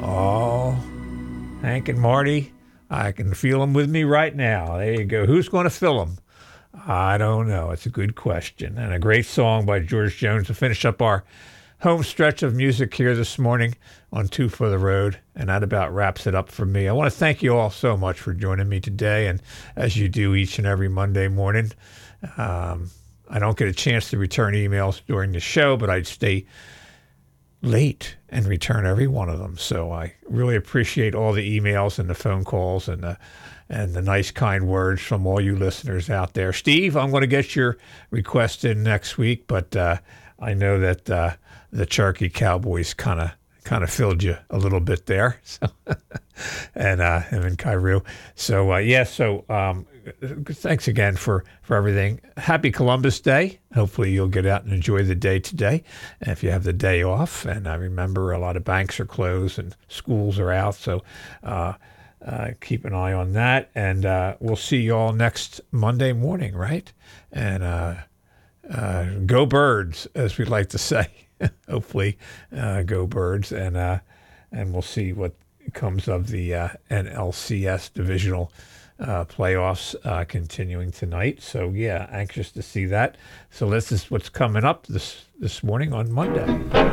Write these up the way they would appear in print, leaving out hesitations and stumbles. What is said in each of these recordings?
Oh, Hank and Marty, I can feel them with me right now. There you go. Who's going to fill them? I don't know. It's a good question. And a great song by George Jones to finish up our home stretch of music here this morning on Two for the Road. And that about wraps it up for me. I want to thank you all so much for joining me today. And as you do each and every Monday morning, I don't get a chance to return emails during the show, but I'd stay late and return every one of them. So I really appreciate all the emails and the phone calls and the nice, kind words from all you listeners out there. Steve, I'm going to get your request in next week, but I know that the Cherokee Cowboys kind of filled you a little bit there. So and him and Cairo. So thanks again for everything. Happy Columbus Day. Hopefully you'll get out and enjoy the day today. And if you have the day off, and I remember a lot of banks are closed and schools are out. So keep an eye on that. And we'll see you all next Monday morning, right? And go Birds, as we like to say. Hopefully go Birds. And we'll see what comes of the NLCS divisional playoffs continuing tonight. So yeah, anxious to see that. So this is what's coming up this morning on Monday.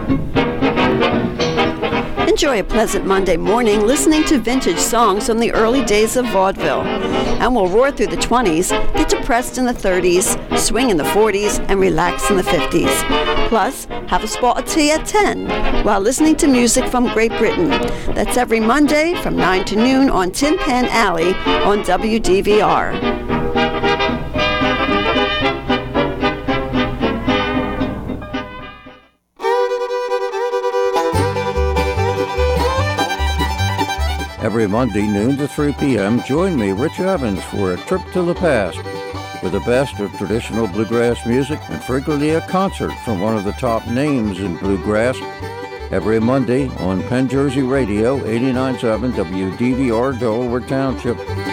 Enjoy a pleasant Monday morning listening to vintage songs from the early days of vaudeville. And we'll roar through the 20s, get depressed in the 30s, swing in the 40s, and relax in the 50s. Plus, have a spot of tea at 10 while listening to music from Great Britain. That's every Monday from 9 to noon on Tin Pan Alley on WDVR. Every Monday, noon to 3 p.m., join me, Rich Evans, for a trip to the past with the best of traditional bluegrass music and frequently a concert from one of the top names in bluegrass. Every Monday on Penn Jersey Radio, 89.7 WDVR, Delaware Township.